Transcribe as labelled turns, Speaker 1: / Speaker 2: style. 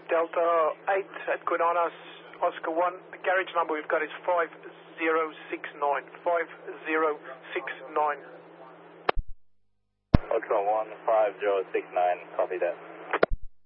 Speaker 1: Delta 8 at Quinanas, Oscar 1. The garage number we've got is 5069. 5069.
Speaker 2: Oscar 1, 5069, copy that.